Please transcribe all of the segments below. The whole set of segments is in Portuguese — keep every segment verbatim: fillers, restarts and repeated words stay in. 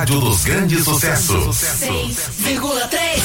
Rádio dos Grandes Sucessos. seis vírgula três.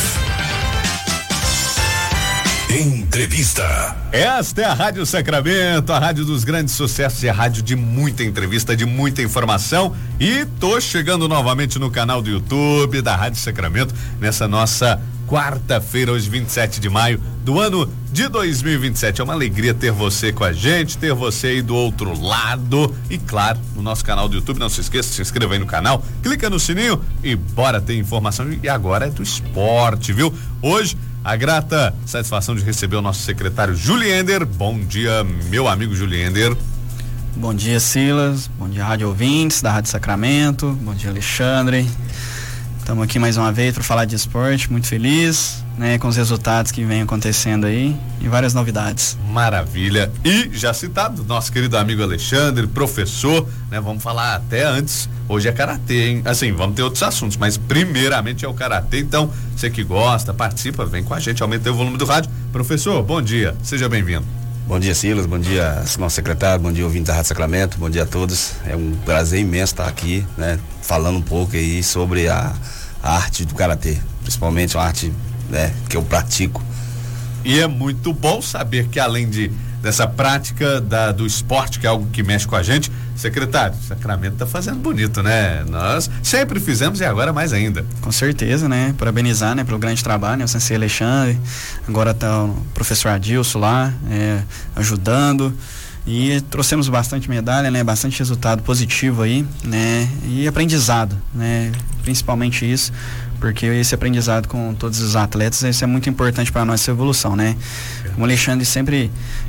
Entrevista. Esta é a Rádio Sacramento, a rádio dos grandes sucessos e a rádio de muita entrevista, de muita informação. E tô chegando novamente no canal do YouTube da Rádio Sacramento nessa nossa quarta-feira, hoje vinte e sete de maio do ano de dois mil e vinte e sete. É uma alegria ter você com a gente, ter você aí do outro lado e, claro, no nosso canal do YouTube. Não se esqueça, se inscreva aí no canal, clica no sininho e bora ter informação. E agora é do esporte, viu? Hoje a grata satisfação de receber o nosso secretário Juliender. Bom dia, meu amigo Juliender. Bom dia, Silas. Bom dia, rádio ouvintes da Rádio Sacramento. Bom dia, Alexandre. Estamos aqui mais uma vez para falar de esporte, muito feliz, né, com os resultados que vem acontecendo aí e várias novidades. Maravilha. E já citado, nosso querido amigo Alexandre, professor, né, vamos falar até antes, hoje é karatê, hein? Assim, vamos ter outros assuntos, mas primeiramente é o karatê, então, você que gosta, participa, vem com a gente, aumenta o volume do rádio. Professor, bom dia, seja bem-vindo. Bom dia, Silas, bom dia, nosso secretário, bom dia, ouvinte da Rádio Sacramento, bom dia a todos. É um prazer imenso estar aqui, né, falando um pouco aí sobre a, a arte do karatê, principalmente uma arte, né, que eu pratico. E é muito bom saber que além de dessa prática da, do esporte, que é algo que mexe com a gente, secretário, o Sacramento tá fazendo bonito, né? Nós sempre fizemos e agora mais ainda. Com certeza, né? Parabenizar, né, pelo grande trabalho, né? O sensei Alexandre, agora tá o professor Adilson lá, é, ajudando, e trouxemos bastante medalha, né? Bastante resultado positivo aí, né? E aprendizado, né? Principalmente isso, porque esse aprendizado com todos os atletas, isso é muito importante para a nossa evolução, né? Como o Alexandre sempre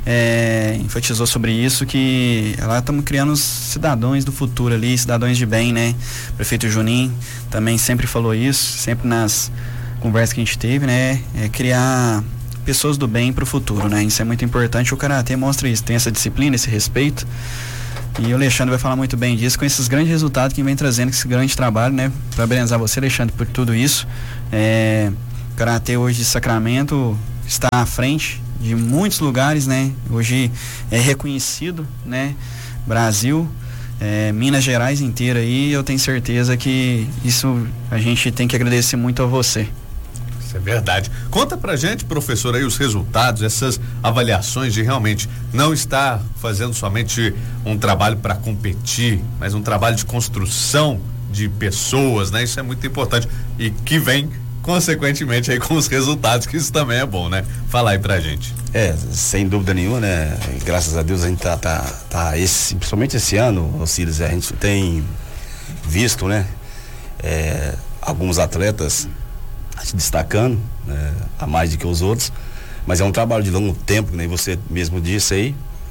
é, enfatizou sobre isso, que lá estamos criando os cidadãos do futuro ali, cidadãos de bem, né? O prefeito Juninho também sempre falou isso, sempre nas conversas que a gente teve, né? É criar pessoas do bem para o futuro, né? Isso é muito importante, o karatê mostra isso, tem essa disciplina, esse respeito. E o Alexandre vai falar muito bem disso, com esses grandes resultados que vem trazendo, com esse grande trabalho, né? Parabenizar você, Alexandre, por tudo isso. É, o karatê hoje de Sacramento está à frente de muitos lugares, né? Hoje é reconhecido, né? Brasil, é, Minas Gerais inteira aí, eu tenho certeza que isso a gente tem que agradecer muito a você. É verdade. Conta pra gente, professor, aí os resultados, essas avaliações de realmente não estar fazendo somente um trabalho para competir, mas um trabalho de construção de pessoas, né? Isso é muito importante e que vem consequentemente aí com os resultados, que isso também é bom, né? Fala aí pra gente. É, sem dúvida nenhuma, né? Graças a Deus a gente tá, tá, tá esse, principalmente esse ano, Osiris, a gente tem visto, né? É, alguns atletas se destacando, né, a mais do que os outros, mas é um trabalho de longo tempo, que nem você mesmo disse aí.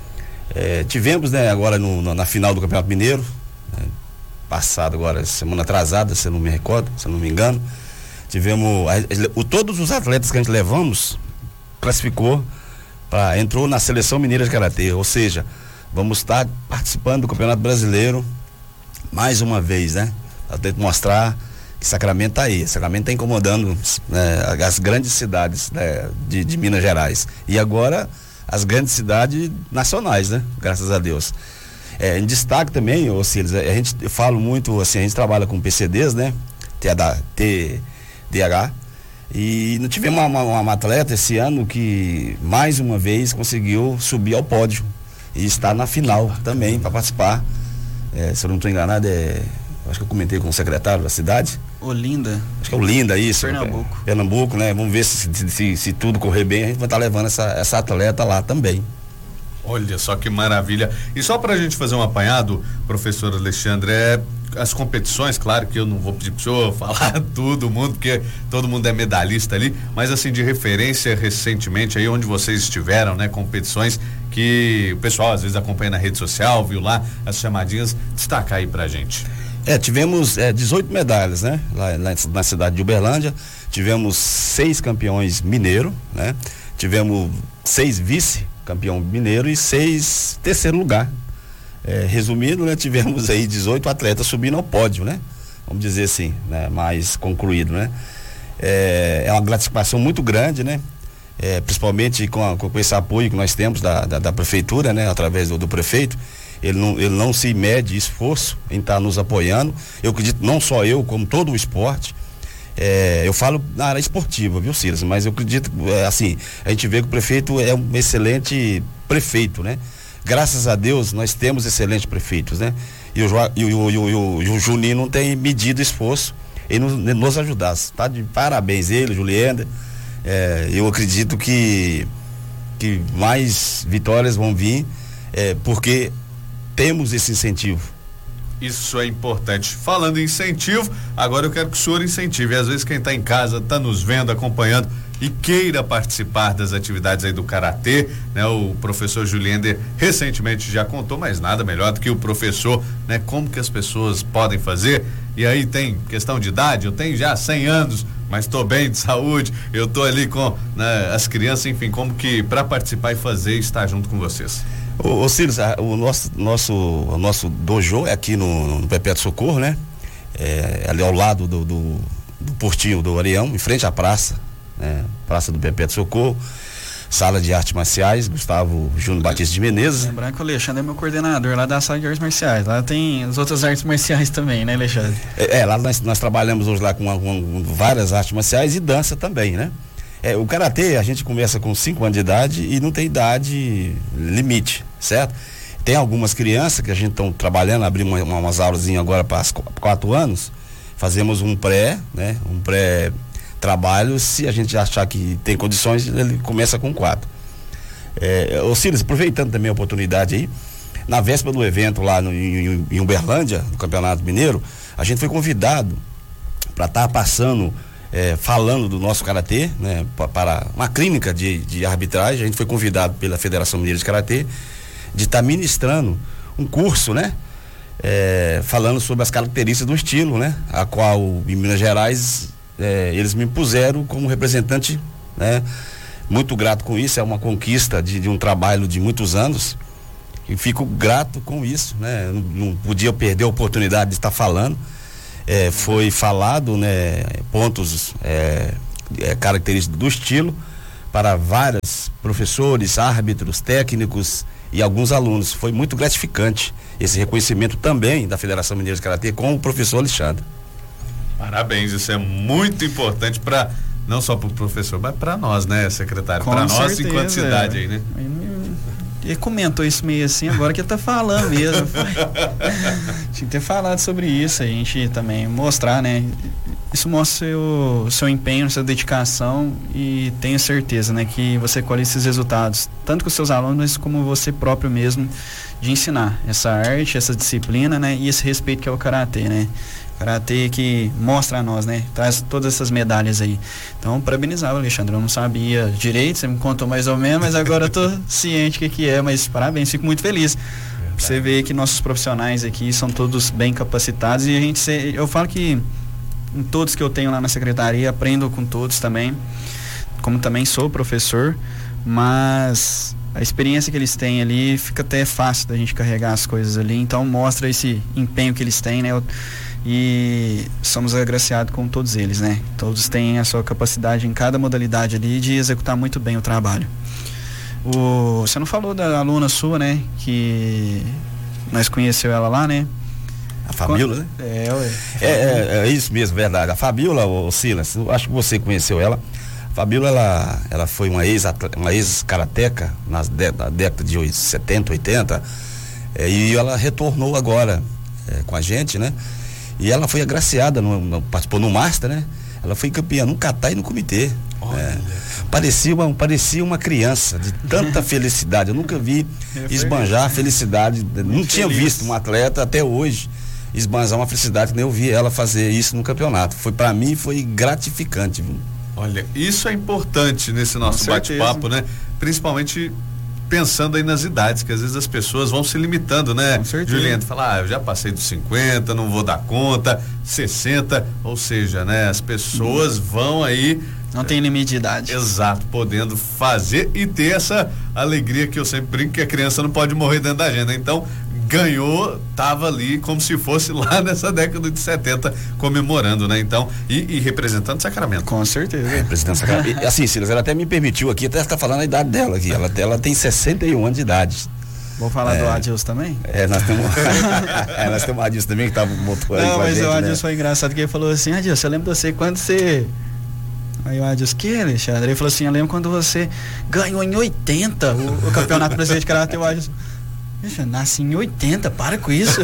É, tivemos, né, agora no, na, na final do Campeonato Mineiro, né, passado agora, semana atrasada, se eu não me recordo, se eu não me engano, tivemos, a, a, o, todos os atletas que a gente levamos, classificou, pra, entrou na Seleção Mineira de Karatê, ou seja, vamos estar participando do Campeonato Brasileiro, mais uma vez, né, para mostrar que Sacramento está aí, Sacramento está incomodando, né, as grandes cidades, né, de, de Minas Gerais, e agora as grandes cidades nacionais, né, graças a Deus. É, em destaque também, ô Silas, a gente, eu falo muito assim, a gente trabalha com P C Ds, né, T D H, e não tivemos uma, uma, uma atleta esse ano que mais uma vez conseguiu subir ao pódio e está na final também para participar. É, se eu não estou enganado, é, acho que eu comentei com o secretário da cidade. Olinda. Acho que é Olinda, isso. Pernambuco. É, Pernambuco, né? Vamos ver se, se, se, se tudo correr bem, a gente vai estar levando essa, essa atleta lá também. Olha só que maravilha. E só pra gente fazer um apanhado, professor Alexandre, é, as competições, claro que eu não vou pedir pro senhor falar todo mundo, porque todo mundo é medalhista ali, mas assim, de referência recentemente aí onde vocês estiveram, né? Competições que o pessoal às vezes acompanha na rede social, viu lá as chamadinhas, destaca aí pra gente. É, tivemos é, dezoito medalhas, né? Lá, lá na cidade de Uberlândia, tivemos seis campeões mineiro, né? Tivemos seis vice-campeão mineiro e seis terceiro lugar. É, resumindo, né? Tivemos aí dezoito atletas subindo ao pódio, né? Vamos dizer assim, né? Mais concluído, né? É, é uma gratificação muito grande, né? É, principalmente com, a, com esse apoio que nós temos da, da, da prefeitura, né? Através do, do prefeito. ele não, ele não se mede esforço em estar nos apoiando. Eu acredito, não só eu, como todo o esporte. É, eu falo na área esportiva, viu, Silas? Mas eu acredito, é, assim, a gente vê que o prefeito é um excelente prefeito, né? Graças a Deus, nós temos excelentes prefeitos, né? E o, e o, e o, e o, e o Juninho não tem medido esforço em nos, em nos ajudar. Tá de parabéns ele, Julienda. É, eu acredito que, que mais vitórias vão vir, é, porque temos esse incentivo. Isso é importante. Falando em incentivo, agora eu quero que o senhor incentive. Às vezes quem está em casa, está nos vendo, acompanhando e queira participar das atividades aí do Karatê, né? O professor Juliender recentemente já contou, mas nada melhor do que o professor, né? Como que as pessoas podem fazer. E aí tem questão de idade, eu tenho já cem anos, mas estou bem de saúde, eu estou ali com, né, as crianças, enfim, como que para participar e fazer, estar junto com vocês. Ô, ô Silas, o nosso, nosso, o nosso dojo é aqui no, no Perpétuo Socorro, né? É, ali ao lado do, do, do Portinho do Areião, em frente à praça, né? Praça do Perpétuo Socorro, sala de artes marciais, Gustavo Júnior Batista de Menezes. Lembrando que o Alexandre é meu coordenador lá da sala de artes marciais, lá tem as outras artes marciais também, né, Alexandre? É, é lá nós, nós trabalhamos hoje lá com, uma, com várias artes marciais e dança também, né? É, o Karatê, a gente começa com cinco anos de idade e não tem idade limite, certo? Tem algumas crianças que a gente está trabalhando, abrimos uma, uma, umas aulazinhas agora para quatro anos, fazemos um pré, né? Um pré-trabalho, se a gente achar que tem condições, ele começa com quatro. É, ô Silas, aproveitando também a oportunidade aí, na véspera do evento lá no, em, em Uberlândia, no Campeonato Mineiro, a gente foi convidado para estar tá passando... É, falando do nosso karatê, né, para uma clínica de, de arbitragem. A gente foi convidado pela Federação Mineira de Karatê de estar tá ministrando um curso, né, é, falando sobre as características do estilo, né, a qual em Minas Gerais é, eles me puseram como representante, né, muito grato com isso. É uma conquista de, de um trabalho de muitos anos e fico grato com isso, né, não, não podia perder a oportunidade de estar falando. É, foi falado, né, pontos é, é, característicos do estilo para vários professores, árbitros, técnicos e alguns alunos. Foi muito gratificante esse reconhecimento também da Federação Mineira de Karatê com o professor Alexandre. Parabéns, isso é muito importante para não só para o professor, mas para nós, né, secretário? Para nós enquanto cidade, é. Aí, né? Ele comentou isso meio assim, agora que ele tá falando mesmo. Tinha que ter falado sobre isso, a gente também mostrar, né? Isso mostra o seu empenho, sua dedicação, e tenho certeza, né, que você colhe esses resultados, tanto com os seus alunos como você próprio mesmo, de ensinar essa arte, essa disciplina, né? E esse respeito que é o Karatê, né? Karatê que mostra a nós, né? Traz todas essas medalhas aí. Então, parabenizar o Alexandre. Eu não sabia direito, você me contou mais ou menos, mas agora eu tô ciente o que que é, mas parabéns, fico muito feliz. Verdade. Você vê que nossos profissionais aqui são todos bem capacitados e a gente, eu falo que em todos que eu tenho lá na secretaria, aprendo com todos também, como também sou professor, mas a experiência que eles têm ali, fica até fácil da gente carregar as coisas ali, então mostra esse empenho que eles têm, né? Eu, e somos agraciados com todos eles, né? Todos têm a sua capacidade em cada modalidade ali de executar muito bem o trabalho. O, você não falou da aluna sua, né? Que nós conheceu ela lá, né? A Fabiola, né? É, ué. É, é, é isso mesmo, verdade. A Fabiola, o Silas, eu acho que você conheceu ela. A Fabiola, ela, ela foi uma ex uma ex-karateca nas de, na década de setenta, oitenta, é, e ela retornou agora é, com a gente, né? E ela foi agraciada, no, no, participou no Master, né? Ela foi campeã no kata e no comitê. É, parecia, uma, parecia uma criança, de tanta felicidade. Eu nunca vi esbanjar a felicidade. Muito não tinha feliz. Visto um atleta até hoje esbanjar uma felicidade que nem eu vi ela fazer isso no campeonato. Foi, para mim, foi gratificante, viu? Olha, isso é importante nesse nosso bate-papo, né? Principalmente pensando aí nas idades, que às vezes as pessoas vão se limitando, né? Juliano, fala, ah, eu já passei dos cinquenta, não vou dar conta, sessenta, ou seja, né? As pessoas hum. vão aí... Não tem limite de idade. Exato, podendo fazer e ter essa alegria que eu sempre brinco, que a criança não pode morrer dentro da agenda. Então, ganhou, tava ali como se fosse lá nessa década de setenta comemorando, né? Então, e, e representando Sacramento. Com certeza. É, representando Sacramento. E, assim, Silas, ela até me permitiu aqui, até está falando a idade dela aqui. Ela, ela tem sessenta e um anos de idade. Vou falar é, do Adilson também? É, nós temos. é, nós temos o Adilson também que tá motor aí. Não, com mas a gente, o Adilson né? foi engraçado que ele falou assim: Adilson, eu lembro de você quando você. Aí o Adilson, que, Alexandre? Ele falou assim: eu lembro quando você ganhou em oitenta o, o campeonato brasileiro de karatê. O Adilson, eu nasci em oitenta, para com isso.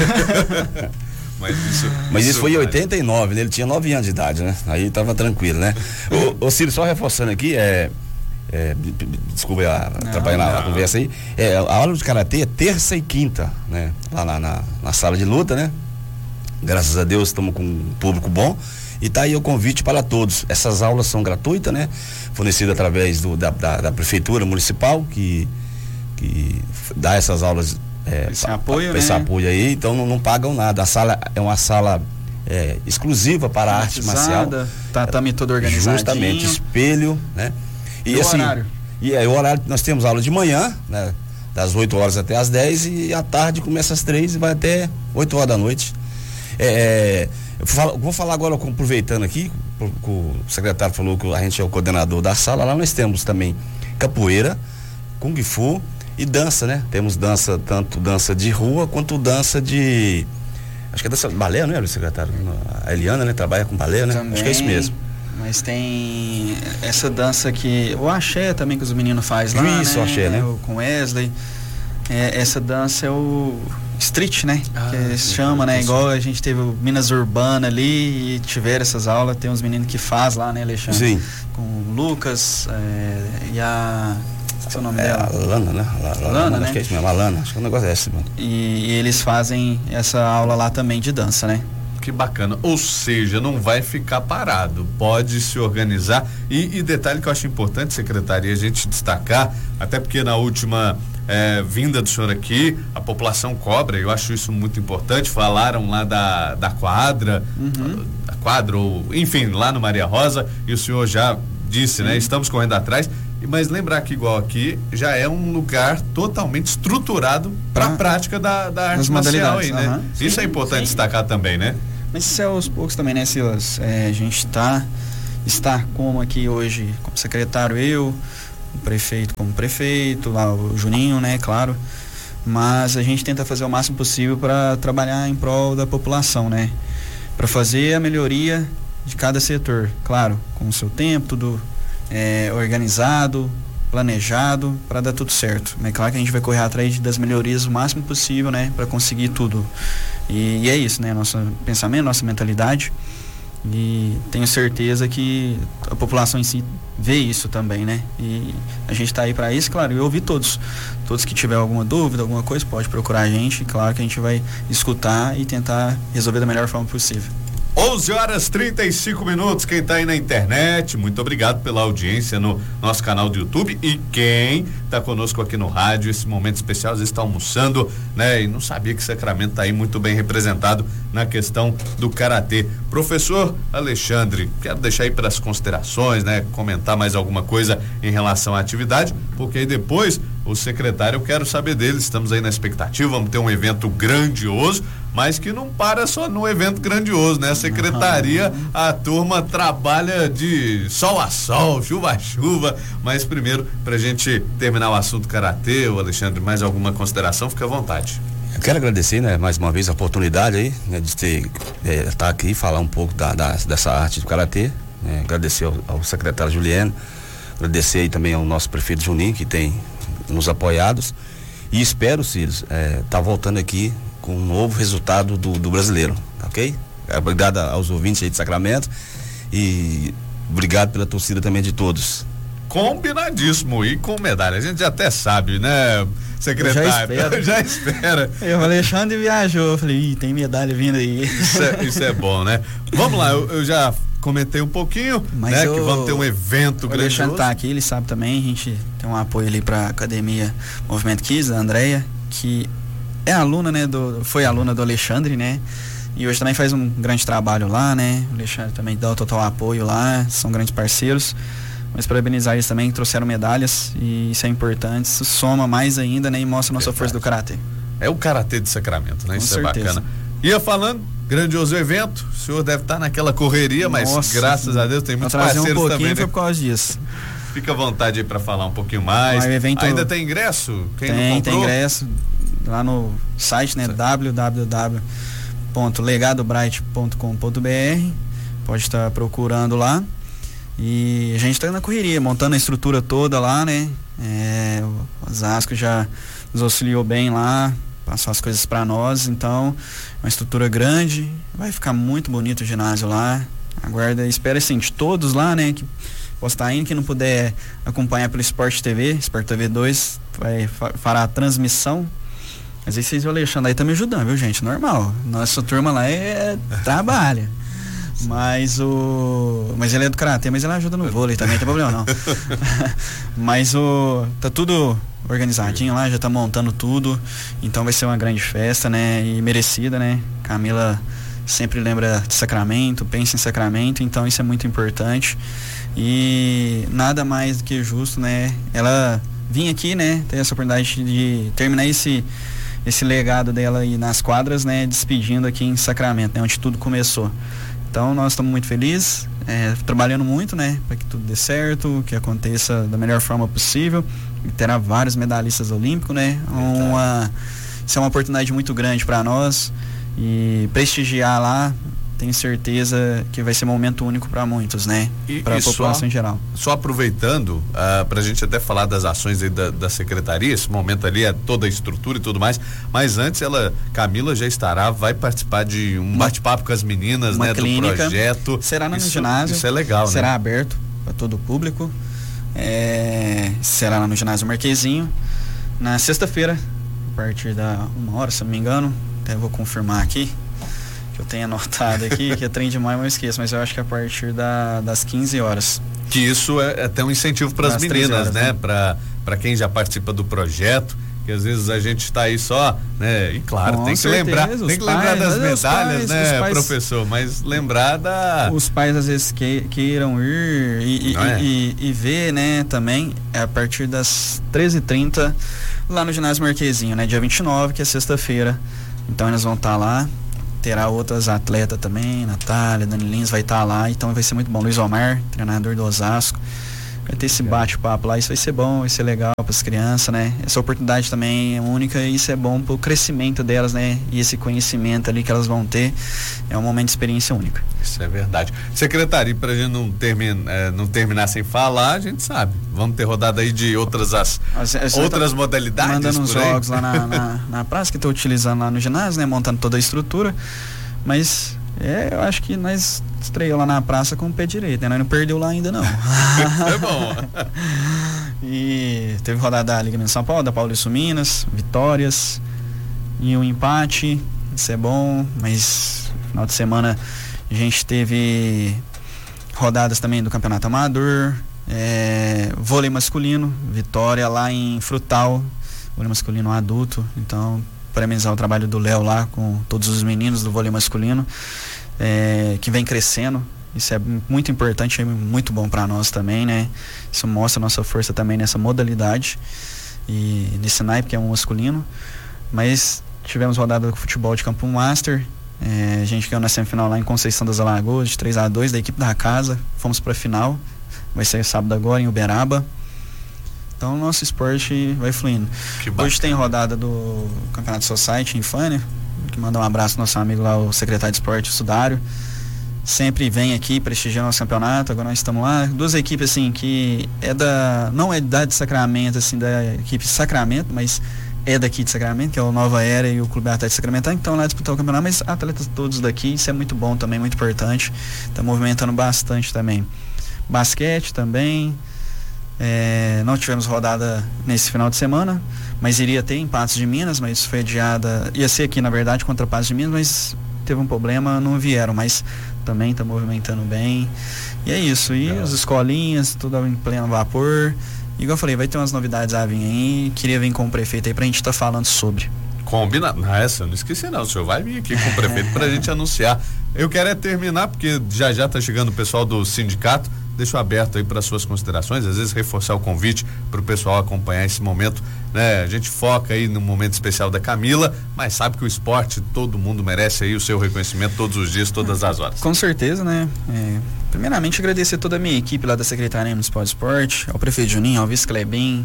Mas isso, Mas isso foi em oitenta e nove, né? Ele tinha nove anos de idade, né? Aí tava tranquilo, né? Ô, ô Cílio, só reforçando aqui, é. é desculpa atrapalhar a conversa aí. É, a aula de karatê é terça e quinta, né? Lá na, na, na sala de luta, né? Graças a Deus estamos com um público bom. E tá aí o convite para todos. Essas aulas são gratuitas, né? Fornecidas através do, da, da, da prefeitura municipal, que, que dá essas aulas. É, esse pra, apoio, pra, né? esse apoio aí, então não, não pagam nada. A sala é uma sala é, exclusiva para a arte marcial. Tatame todo organizadinho. Justamente, espelho, né? E, e assim, o horário? E é o horário, nós temos aula de manhã, né? Das oito horas até as dez, e à tarde começa às três e vai até oito horas da noite. É, eu falo, vou falar agora, aproveitando aqui, o secretário falou que a gente é o coordenador da sala. Lá nós temos também capoeira, kung fu e dança, né? Temos dança, tanto dança de rua quanto dança de. Acho que é dança balé, não é, secretário? A Eliana, né? Trabalha com balé, né? Também, acho que é isso mesmo. Mas tem essa dança que. O axé também que os meninos fazem lá. Isso, né? o axé, né? O, com Wesley. É, essa dança é o street, né? Ah, que se chama, né? Igual a gente teve o Minas Urbana ali e tiveram essas aulas. Tem uns meninos que faz lá, né, Alexandre? Sim. Com o Lucas é, e a. Esqueci o nome é, dela. A Lana, né? A, a, Lana, Lana, né? Acho que é isso mesmo, a Lana. Acho que o negócio é esse, mano. E, e eles fazem essa aula lá também de dança, né? Que bacana, ou seja, não vai ficar parado, pode se organizar. E, e detalhe que eu acho importante, secretaria, a gente destacar, até porque na última é, vinda do senhor aqui, a população cobra, eu acho isso muito importante. Falaram lá da, da quadra, uhum. da quadra, ou enfim, lá no Maria Rosa, e o senhor já disse, né? Estamos correndo atrás. Mas lembrar que igual aqui já é um lugar totalmente estruturado para a prática da, da arte marcial aí, né? Uhum. Isso sim, é importante sim. destacar também, né? Mas isso é aos poucos também, né, Silas? É, a gente tá, está como aqui hoje, como secretário, eu, o prefeito como prefeito, lá o Juninho, né, claro. Mas a gente tenta fazer o máximo possível para trabalhar em prol da população, né? Para fazer a melhoria de cada setor, claro, com o seu tempo, tudo é, organizado, planejado, para dar tudo certo. É claro que a gente vai correr atrás das melhorias o máximo possível, né, para conseguir tudo. E, e é isso, né, nosso pensamento, nossa mentalidade. E tenho certeza que a população em si vê isso também, né? E a gente está aí para isso, claro. Eu ouvi todos, todos que tiver alguma dúvida, alguma coisa, pode procurar a gente. Claro que a gente vai escutar e tentar resolver da melhor forma possível. onze horas e trinta e cinco minutos, quem tá aí na internet, muito obrigado pela audiência no nosso canal do YouTube, e quem tá conosco aqui no rádio, esse momento especial, às vezes tá almoçando, né, e não sabia que Sacramento tá aí muito bem representado na questão do karatê. Professor Alexandre, quero deixar aí para as considerações, né, comentar mais alguma coisa em relação à atividade, porque aí depois o secretário, eu quero saber dele, estamos aí na expectativa, vamos ter um evento grandioso, mas que não para só no evento grandioso, né? A secretaria, a turma trabalha de sol a sol, chuva a chuva, mas primeiro, pra gente terminar o assunto karatê, o Alexandre, mais alguma consideração, fica à vontade. Eu quero agradecer, né, mais uma vez a oportunidade aí, né, de ter, é, estar aqui e falar um pouco da, da, dessa arte do karatê, né? Agradecer ao, ao secretário Juliano, agradecer aí também ao nosso prefeito Juninho, que tem nos apoiados, e espero, Cílio, é, tá voltando aqui com um novo resultado do, do brasileiro, ok? Obrigado aos ouvintes aí de Sacramento e obrigado pela torcida também de todos. Combinadíssimo, e com medalha, a gente até sabe, né, secretário? Já espera. Já espera. Eu, o Alexandre viajou, eu falei, ih, tem medalha vindo aí. Isso é, isso é bom, né? Vamos lá, eu, eu já comentei um pouquinho, mas né, eu, que vamos ter um evento o grandioso. O Alexandre tá aqui, ele sabe também, a gente tem um apoio ali pra Academia Movimento Kids, da Andréia, que é aluna, né, do, foi aluna do Alexandre, né, e hoje também faz um grande trabalho lá, né, o Alexandre também dá o total apoio lá, são grandes parceiros, mas parabenizar eles também, que trouxeram medalhas, e isso é importante, isso soma mais ainda, né, e mostra a nossa Verdade. força do karatê. É o karatê de Sacramento, né, Com isso certeza. é bacana. Ia falando, grandioso evento, o senhor deve estar naquela correria, Nossa, mas graças a Deus tem muitos parceiros um pouquinho também, né? Foi por causa disso. Fica à vontade aí para falar um pouquinho mais. Ah, evento... Ainda tem ingresso? Quem tem, não comprou? Tem ingresso. lá no site, né, w w w ponto legado bright ponto com ponto b r. Pode estar procurando lá. E a gente está na correria, montando a estrutura toda lá, né? É, o Osasco já nos auxiliou bem lá, passou as coisas para nós, então uma estrutura grande, vai ficar muito bonito o ginásio lá. Aguarda, espera assim, de todos lá, né? Que possa estar indo, que não puder acompanhar pelo Sport T V, Sport T V dois vai fará a transmissão. Mas aí vocês, o Alexandre aí tá me ajudando, viu, gente? Normal. Nossa turma lá é trabalha. Mas o. Mas ele é do karatê, mas ele ajuda no vôlei também, não tem problema não. Mas o. Tá tudo organizadinho lá, já tá montando tudo. Então vai ser uma grande festa, né? E merecida, né? Camila sempre lembra de Sacramento, pensa em Sacramento, então isso é muito importante. E nada mais do que justo, né? Ela vir aqui, né? Ter essa oportunidade de terminar esse. esse legado dela aí nas quadras, né, despedindo aqui em Sacramento, né, onde tudo começou. Então nós estamos muito felizes, é, trabalhando muito, né, para que tudo dê certo, que aconteça da melhor forma possível. E terá vários medalhistas olímpicos, né? Uma, isso é uma oportunidade muito grande para nós e prestigiar lá. Tenho certeza que vai ser um momento único para muitos, né? Para a população só, em geral. Só aproveitando, uh, para a gente até falar das ações aí da, da secretaria, esse momento ali é toda a estrutura e tudo mais, mas antes ela, Camila já estará, vai participar de um bate-papo com as meninas, uma né? clínica, do projeto. Será no isso, ginásio. Isso é legal, será né? aberto para todo o público. É, será lá no ginásio Marquezinho, na sexta-feira, a partir da uma hora, se não me engano. Até vou confirmar aqui. Eu tenho anotado aqui, que é trem demais, mas eu esqueço, mas eu acho que é a partir da, das quinze horas. Que isso é até um incentivo para as meninas, horas, né? né? Para para quem já participa do projeto, que às vezes a gente está aí só, né? E claro, Com tem que certeza, lembrar, tem que pais, lembrar das medalhas, pais, né, pais, professor? Mas lembrar da... Os pais às vezes que, queiram ir e, e, é? e, e ver, né, também, é a partir das treze e trinta, lá no ginásio Marquezinho, né? Dia vinte e nove, que é sexta-feira. Então eles vão estar tá lá. Terá outras atletas também, Natália, Dani Lins vai estar tá lá, então vai ser muito bom. Luiz Omar, treinador do Osasco, vai ter esse bate-papo lá, isso vai ser bom, vai ser legal para as crianças, né? Essa oportunidade também é única e isso é bom para o crescimento delas, né? E esse conhecimento ali que elas vão ter é um momento de experiência única. Isso é verdade. Secretário, para a gente não, termina, é, não terminar sem falar, a gente sabe. Vamos ter rodada aí de outras, as, as, as outras tá modalidades. Mandando uns jogos lá na, na, na praça que estou utilizando lá no ginásio, né? Montando toda a estrutura. Mas é, eu acho que nós estreou lá na praça com o pé direito, né? Nós não perdeu lá ainda não. É bom. E teve rodada da Liga Minas São Paulo, da Paulista Minas, vitórias e um empate. Isso é bom, mas no final de semana a gente teve rodadas também do Campeonato Amador, é, vôlei masculino, vitória lá em Frutal, vôlei masculino adulto. Então, parabenizar o trabalho do Léo lá com todos os meninos do vôlei masculino, é, que vem crescendo. Isso é muito importante, é muito bom para nós também, né? Isso mostra a nossa força também nessa modalidade e nesse naipe que é um masculino. Mas tivemos rodada do futebol de Campo Master. É, a gente ganhou na semifinal lá em Conceição das Alagoas, de três a dois, da equipe da casa. Fomos para a final, vai ser sábado agora em Uberaba. Então o nosso esporte vai fluindo. Hoje tem rodada do Campeonato Society em Fânia, que manda um abraço ao nosso amigo lá, o secretário de esporte, o Sudário. Sempre vem aqui prestigiar nosso campeonato. Agora nós estamos lá, duas equipes assim que é da, não é da de Sacramento, assim, da equipe Sacramento, mas é daqui de Sacramento, que é o Nova Era e o Clube Atlético de Sacramento, então lá disputar o campeonato, mas atletas todos daqui, isso é muito bom também, muito importante, está movimentando bastante também. Basquete também, é, não tivemos rodada nesse final de semana, mas iria ter em Patos de Minas, mas isso foi adiada, ia ser aqui na verdade contra Patos de Minas, mas teve um problema, não vieram, mas também está movimentando bem, e é isso, e as escolinhas, tudo em pleno vapor. Igual eu falei, vai ter umas novidades a vir aí. Queria vir com o prefeito aí pra gente estar tá falando sobre. Combina. Não, essa eu não esqueci não. O senhor vai vir aqui com o prefeito pra gente anunciar. Eu quero é terminar, porque já já tá chegando o pessoal do sindicato. Deixo aberto aí para suas considerações, às vezes reforçar o convite para o pessoal acompanhar esse momento, né? A gente foca aí no momento especial da Camila, mas sabe que o esporte, todo mundo merece aí o seu reconhecimento todos os dias, todas as horas. Com certeza, né? É, primeiramente agradecer toda a minha equipe lá da Secretaria Municipal de Esporte, ao prefeito Juninho, ao vice Clebin,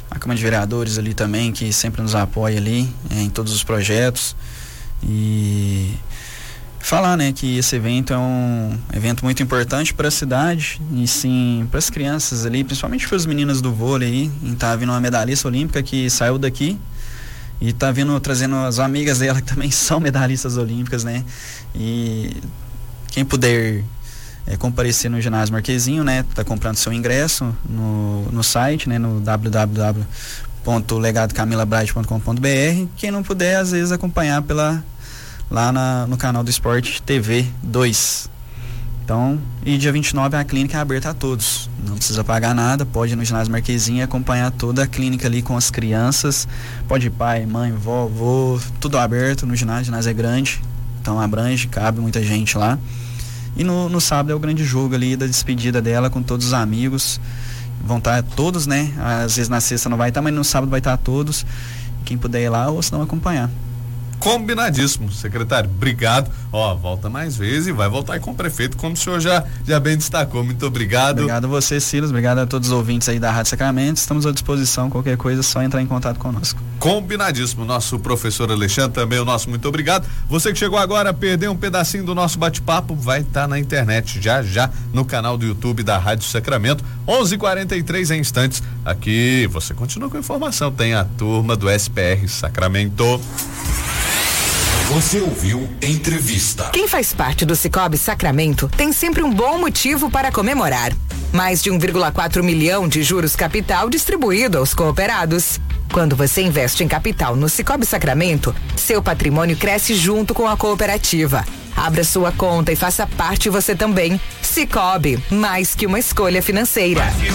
a Câmara de Vereadores ali também, que sempre nos apoia ali é, em todos os projetos. E falar, né, que esse evento é um evento muito importante para a cidade e sim para as crianças ali, principalmente para os meninos do vôlei aí. E tá vindo uma medalhista olímpica que saiu daqui e tá vindo trazendo as amigas dela que também são medalhistas olímpicas, né? E quem puder é, comparecer no ginásio Marquezinho, né, tá comprando seu ingresso no, no site, né, no w w w ponto legado camila bride ponto com ponto b r. Quem não puder, às vezes acompanhar pela lá na, no canal do Esporte T V dois. Então, e dia vinte e nove a clínica é aberta a todos. Não precisa pagar nada, pode ir no ginásio Marquezinho e acompanhar toda a clínica ali com as crianças. Pode ir pai, mãe, vó, vô, tudo aberto no ginásio. O ginásio é grande, então abrange, cabe muita gente lá. E no, no sábado é o grande jogo ali da despedida dela com todos os amigos. Vão estar todos, né? Às vezes na sexta não vai estar, mas no sábado vai estar todos. Quem puder ir lá ou se não acompanhar. Combinadíssimo, secretário. Obrigado. Ó, volta mais vezes e vai voltar aí com o prefeito, como o senhor já, já bem destacou. Muito obrigado. Obrigado a você, Silas. Obrigado a todos os ouvintes aí da Rádio Sacramento. Estamos à disposição. Qualquer coisa, é só entrar em contato conosco. Combinadíssimo. Nosso professor Alexandre também, o nosso muito obrigado. Você que chegou agora, perdeu um pedacinho do nosso bate-papo, vai estar tá na internet já já no canal do YouTube da Rádio Sacramento. onze e quarenta e três em instantes. Aqui você continua com a informação. Tem a turma do S P R Sacramento. Você ouviu Entrevista. Quem faz parte do Cicobi Sacramento tem sempre um bom motivo para comemorar. Mais de um vírgula quatro milhão de juros capital distribuído aos cooperados. Quando você investe em capital no Cicobi Sacramento, seu patrimônio cresce junto com a cooperativa. Abra sua conta e faça parte você também. Cicobi, mais que uma escolha financeira.